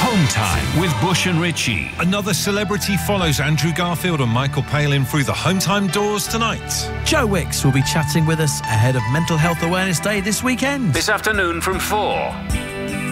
Home Time with Bush and Ritchie. Another celebrity follows Andrew Garfield and Michael Palin through the Home Time doors tonight. Joe Wicks will be chatting with us ahead of Mental Health Awareness Day this weekend. This afternoon from 4.